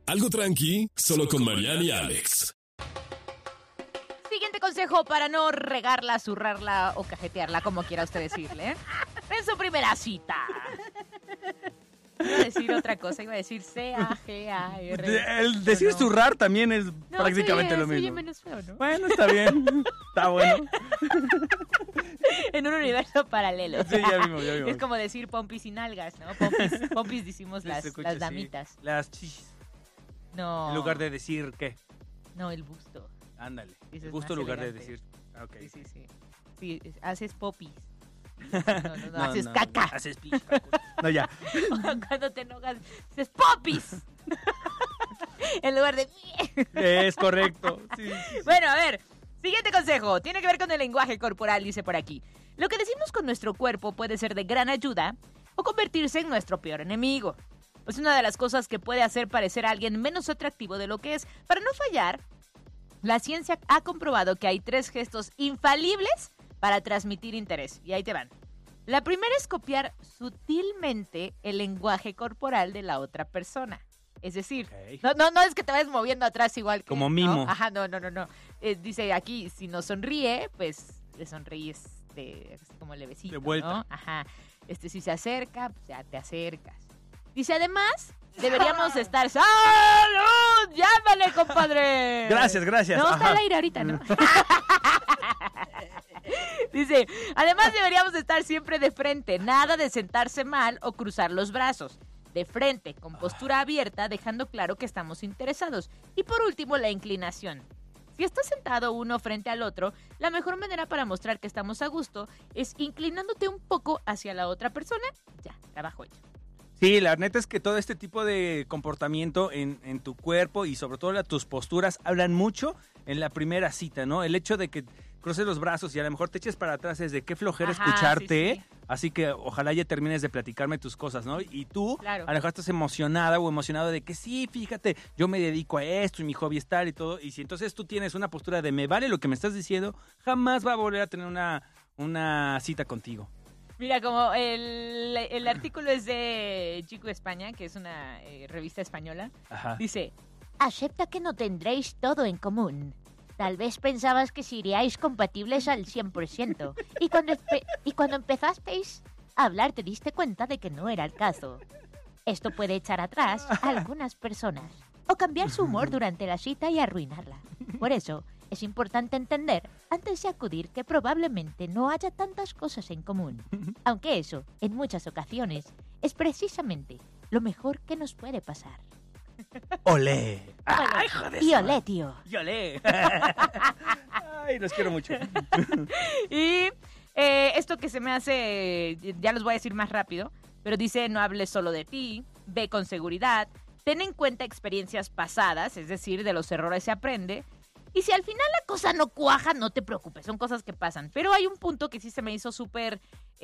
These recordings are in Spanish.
Algo tranqui, solo con Mariana y Alex. Siguiente consejo para no regarla, zurrarla o cajetearla, como quiera usted decirle. En su primera cita. Iba a decir otra cosa, iba a decir C-A-G-A-R. El decir zurrar también es prácticamente lo mismo. Oye, menos feo, ¿no? Bueno, está bien. Está bueno. En un universo paralelo. Sí, ya vimos. Es como decir pompis y nalgas, ¿no? Pompis decimos las damitas. Sí. Las chichis. No. En lugar de decir ¿qué? No, el busto. Ándale. Dices El busto en más lugar elegante. de decir. Okay. Sí. Sí, haces popis. No, haces caca. Haces pis. No, ya. Cuando te enojas, dices popis. En lugar de... Es correcto. Sí. Bueno, a ver, siguiente consejo. Tiene que ver con el lenguaje corporal, dice por aquí. Lo que decimos con nuestro cuerpo puede ser de gran ayuda o convertirse en nuestro peor enemigo. Es una de las cosas que puede hacer parecer a alguien menos atractivo de lo que es. Para no fallar, la ciencia ha comprobado que hay 3 gestos infalibles para transmitir interés. Y ahí te van. La primera es copiar sutilmente el lenguaje corporal de la otra persona. Es decir, Okay. no es que te vayas moviendo atrás igual que... Como mimo. ¿no? Ajá, no. Dice aquí, si no sonríe, pues le sonríes así como levecito, de vuelta. ¿no? Ajá. Si se acerca, pues ya te acercas. Dice, además, deberíamos estar... ¡Salud! ¡Llámale, compadre! Gracias. No, está al aire ahorita, ¿no? Dice, además deberíamos estar siempre de frente, nada de sentarse mal o cruzar los brazos. De frente, con postura abierta, dejando claro que estamos interesados. Y por último, la inclinación. Si está sentado uno frente al otro, la mejor manera para mostrar que estamos a gusto es inclinándote un poco hacia la otra persona. Ya, trabajo hecho. Sí, la neta es que todo este tipo de comportamiento en tu cuerpo y sobre todo tus posturas hablan mucho en la primera cita, ¿no? El hecho de que cruces los brazos y a lo mejor te eches para atrás es de qué flojera Ajá, escucharte, sí. así que ojalá ya termines de platicarme tus cosas, ¿no? Y tú, Claro. a lo mejor estás emocionada o emocionado de que sí, fíjate, yo me dedico a esto y mi hobby es tal y todo, y si entonces tú tienes una postura de me vale lo que me estás diciendo, jamás va a volver a tener una cita contigo. Mira, como el artículo es de Chico España, que es una revista española, Ajá. dice, acepta que no tendréis todo en común. Tal vez pensabas que seríais compatibles al 100%. Y cuando empezasteis a hablar te diste cuenta de que no era el caso. Esto puede echar atrás a algunas personas o cambiar su humor durante la cita y arruinarla. Por eso, es importante entender, antes de acudir, que probablemente no haya tantas cosas en común. Aunque eso, en muchas ocasiones, es precisamente lo mejor que nos puede pasar. ¡Olé! ¡Ay, joder! Y olé, tío. ¡Y olé! ¡Ay, los quiero mucho! Y esto que se me hace, ya los voy a decir más rápido, pero dice, no hables solo de ti, ve con seguridad, ten en cuenta experiencias pasadas, es decir, de los errores se aprende. Y si al final la cosa no cuaja, no te preocupes, son cosas que pasan. Pero hay un punto que sí se me hizo súper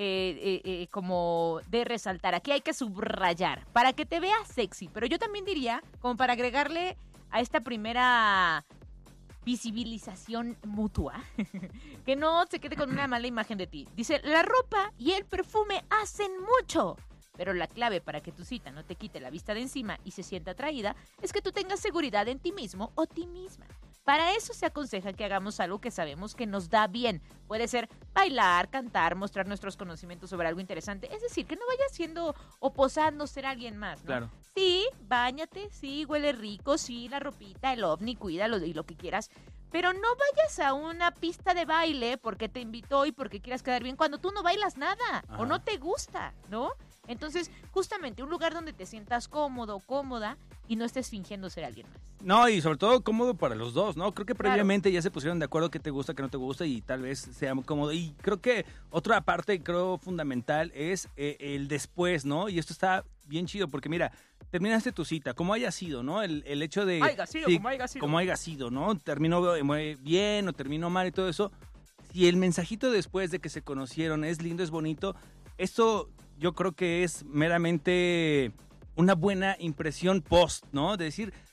como de resaltar. Aquí hay que subrayar para que te veas sexy. Pero yo también diría, como para agregarle a esta primera visibilización mutua, que no se quede con una mala imagen de ti. Dice, la ropa y el perfume hacen mucho. Pero la clave para que tu cita no te quite la vista de encima y se sienta atraída es que tú tengas seguridad en ti mismo o ti misma. Para eso se aconseja que hagamos algo que sabemos que nos da bien. Puede ser bailar, cantar, mostrar nuestros conocimientos sobre algo interesante. Es decir, que no vayas siendo o posando ser alguien más, ¿no? Claro. Sí, báñate, sí, huele rico, sí, la ropita, el ovni, cuídalo y lo que quieras. Pero no vayas a una pista de baile porque te invitó y porque quieras quedar bien cuando tú no bailas nada o no te gusta, ¿no? Entonces, justamente un lugar donde te sientas cómodo, cómoda y no estés fingiendo ser alguien más. No, y sobre todo cómodo para los dos, ¿no? Creo que previamente ya se pusieron de acuerdo qué te gusta, qué no te gusta y tal vez sea muy cómodo. Y creo que otra parte, fundamental es el después, ¿no? Y esto está bien chido porque mira, terminaste tu cita, como haya sido, ¿no? El hecho de... Como haya sido, ¿no? Terminó bien o terminó mal y todo eso. Si el mensajito después de que se conocieron es lindo, es bonito, esto yo creo que es meramente una buena impresión post, ¿no? De decir,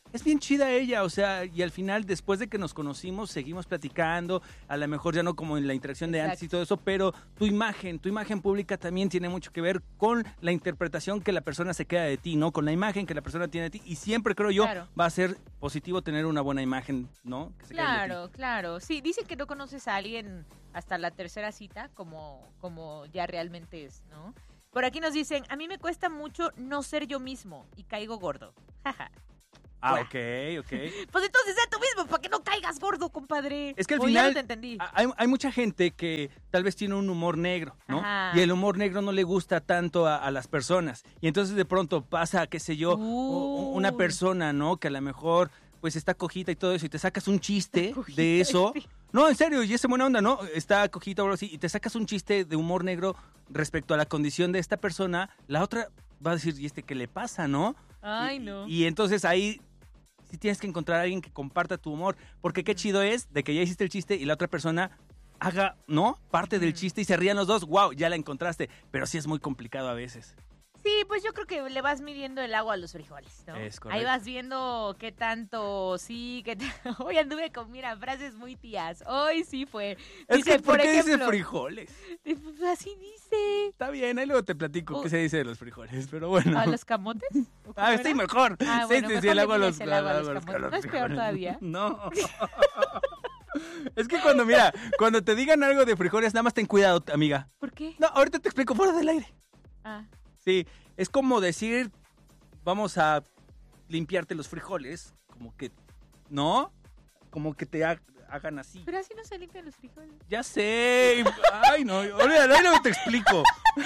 es bien chida ella, o sea, y al final, después de que nos conocimos, seguimos platicando, a lo mejor ya no como en la interacción de antes y todo eso, pero tu imagen pública también tiene mucho que ver con la interpretación que la persona se queda de ti, ¿no? Con la imagen que la persona tiene de ti, y siempre creo yo va a ser positivo tener una buena imagen, ¿no? Que se quede de ti. Claro. Sí, dicen que no conoces a alguien hasta la tercera cita como ya realmente es, ¿no? Por aquí nos dicen, a mí me cuesta mucho no ser yo mismo y caigo gordo. Jaja. Ok. Pues entonces sé tú mismo, para que no caigas gordo, compadre. Es que al ya final no te entendí. Hay mucha gente que tal vez tiene un humor negro, ¿no? Ajá. Y el humor negro no le gusta tanto a las personas. Y entonces de pronto pasa, qué sé yo, una persona, ¿no? Que a lo mejor pues está cojita y todo eso, y te sacas un chiste de eso. Sí. No, en serio, y es buena onda, ¿no? Está cojita o algo así, y te sacas un chiste de humor negro respecto a la condición de esta persona, la otra va a decir, ¿y qué le pasa, no? Ay, no. Y entonces ahí sí tienes que encontrar a alguien que comparta tu humor, porque qué chido es de que ya hiciste el chiste y la otra persona haga, ¿no? Parte del chiste y se rían los dos, wow, ya la encontraste, pero sí es muy complicado a veces. Sí, pues yo creo que le vas midiendo el agua a los frijoles, ¿no? Es correcto. Ahí vas viendo qué tanto sí, hoy anduve con, frases muy tías. Hoy sí fue. Es que, ¿por qué dice frijoles? Pues así dice. Está bien, ahí luego te platico qué se dice de los frijoles, pero bueno. ¿A los camotes? Sí, mejor. Bueno, sí, el agua a los camotes. ¿No es peor todavía? No. Es que cuando te digan algo de frijoles, nada más ten cuidado, amiga. ¿Por qué? No, ahorita te explico fuera del aire. Sí, es como decir, vamos a limpiarte los frijoles, como que, ¿no? Como que te hagan así. Pero así no se limpian los frijoles. Ya sé. Ay, no, olvídalo, ahí luego te explico.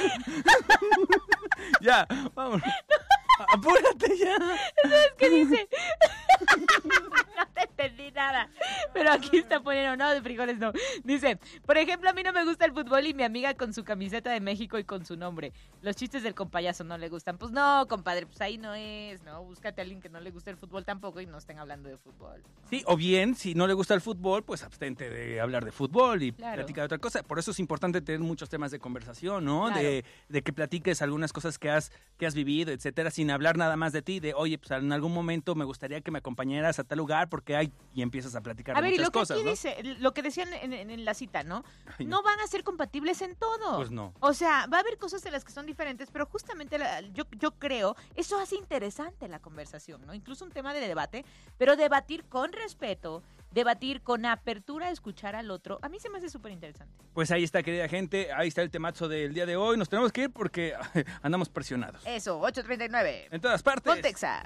Ya, vámonos. Apúrate ya. ¿Sabes qué dice? No te entendí nada. Pero aquí está poniendo, no, de frijoles no. Dice, por ejemplo, a mí no me gusta el fútbol y mi amiga con su camiseta de México y con su nombre. Los chistes del compayazo no le gustan. Pues no, compadre, pues ahí no es, ¿no? Búscate a alguien que no le guste el fútbol tampoco y no estén hablando de fútbol, ¿no? Sí, o bien, si no le gusta el fútbol, pues abstente de hablar de fútbol y platicar de otra cosa. Por eso es importante tener muchos temas de conversación, ¿no? Claro. De que platiques algunas cosas que has vivido, etcétera, sin hablar nada más de ti, de oye, pues en algún momento me gustaría que me acompañaras a tal lugar porque hay, y empiezas a platicar de muchas cosas, ¿no? A ver, y lo que aquí dice, lo que decían en la cita, ¿no? No van a ser compatibles en todo. Pues no. O sea, va a haber cosas de las que son diferentes, pero justamente yo creo, eso hace interesante la conversación, ¿no? Incluso un tema de debate, pero debatir con respeto, debatir con apertura a escuchar al otro, a mí se me hace súper interesante. Pues ahí está, querida gente, ahí está el temazo del día de hoy. Nos tenemos que ir porque andamos presionados. Eso, 8:39. En todas partes. Ponte Exa.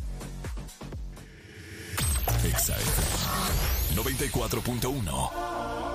Exa 94.1.